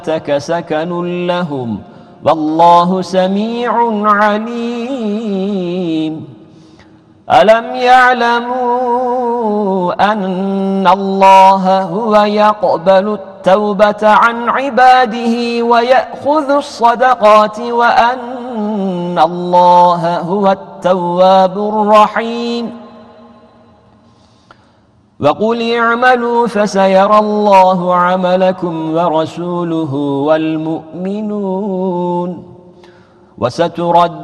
صلاتك سكن لهم والله سميع عليم ألم يعلموا أن الله هو يقبل التوبة عن عباده ويأخذ الصدقات وأن الله هو التواب الرحيم وقل اعملوا فسيرى الله عملكم ورسوله والمؤمنون وسترد